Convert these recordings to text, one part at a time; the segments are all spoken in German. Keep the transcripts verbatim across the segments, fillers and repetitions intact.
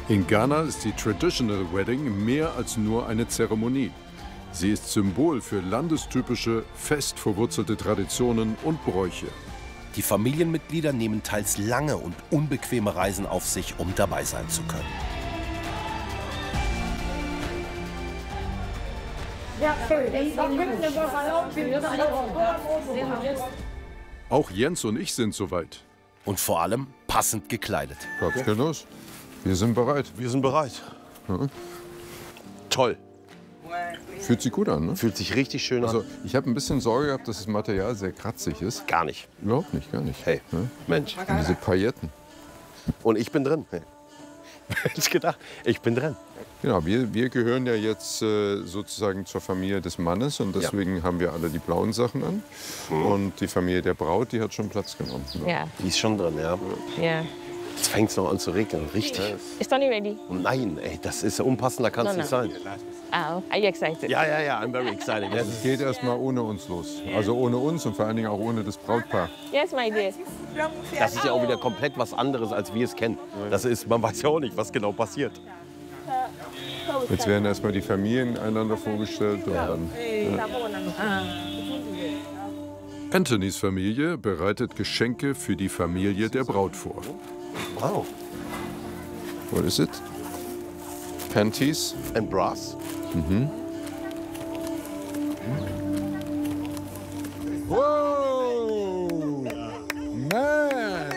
In Ghana ist die Traditional Wedding mehr als nur eine Zeremonie. Sie ist Symbol für landestypische, fest verwurzelte Traditionen und Bräuche. Die Familienmitglieder nehmen teils lange und unbequeme Reisen auf sich, um dabei sein zu können. Auch Jens und ich sind soweit. Und vor allem passend gekleidet. Kopfgenuss, wir sind bereit. Wir sind bereit. Mhm. Toll. Fühlt sich gut an, ne? Fühlt sich richtig schön an. Also, ich habe ein bisschen Sorge gehabt, dass das Material sehr kratzig ist. Gar nicht. Überhaupt nicht, gar nicht. Hey, ne? Mensch. Und diese Pailletten. Und ich bin drin. Hey. Hätte ich gedacht, ich bin drin. Genau, wir, wir gehören ja jetzt äh, sozusagen zur Familie des Mannes und deswegen ja. haben wir alle die blauen Sachen an. Mhm. Und die Familie der Braut, die hat schon Platz genommen. Ne? Ja. Die ist schon drin, ja. Ja. Jetzt fängt es noch an zu regnen, richtig. It's not ready. Oh nein, ey, das ist unpassender, kann es No, nicht no. sein. Oh, are you excited? Ja, ja, ja, I'm very excited. Yes. Es geht erst mal ohne uns los. Also ohne uns und vor allen Dingen auch ohne das Brautpaar. Yes, my dear. Das ist ja auch wieder komplett was anderes, als wir es kennen. Das ist, man weiß ja auch nicht, was genau passiert. Jetzt werden erst mal die Familien einander vorgestellt und dann. Ja. Anthonys Familie bereitet Geschenke für die Familie der Braut vor. Wow. What is it? Panties? And brass. Mhm. Wow! Man!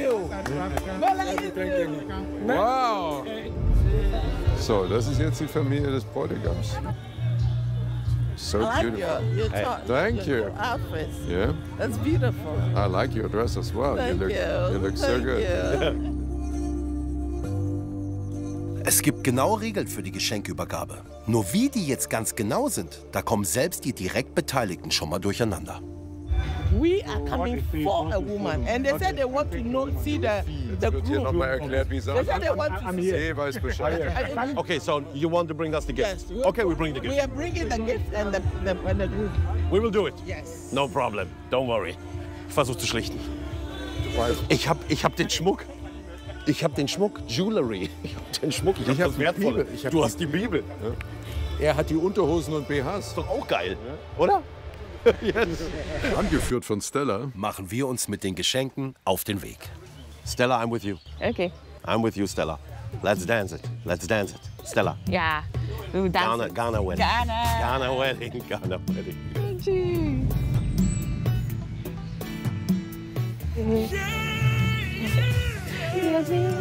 Wow! So, das ist jetzt die Familie des Bräutigams. So beautiful. Your top, Thank you. your outfits. Yeah, That's beautiful. I like your dress as well. Thank you look, you. you look so Thank good. you. Es gibt genaue Regeln für die Geschenkübergabe. Nur wie die jetzt ganz genau sind, da kommen selbst die direkt Beteiligten schon mal durcheinander. We are coming for a woman, and they said they want to know, see the the Wird hier noch groom. mal erklärt, wie es They said they want to see. See, weiß Bescheid. Okay, so you want to bring us the gift? Yes. Okay, we bring the We gift. are bringing the gift and the, the, and the groom. We will do it. Yes. No problem. Don't worry. Ich versuche zu schlichten. Ich hab, ich hab den Schmuck. Ich hab den Schmuck. Jewelry. Ich hab den Schmuck. Ich, Ich hab hab das die Wertvolle. Bibel. Ich hab Du die- hast die Bibel. Er hat die Unterhosen und B Hs. Ist doch auch geil, oder? Yes. Angeführt von Stella. Machen wir uns mit den Geschenken auf den Weg. Stella, I'm with you. Okay. I'm with you, Stella. Let's dance it. Let's dance it. Stella. Yeah. We will dance. Ghana, it. Ghana wedding. Ghana. Ghana wedding. Ghana wedding. Thank you.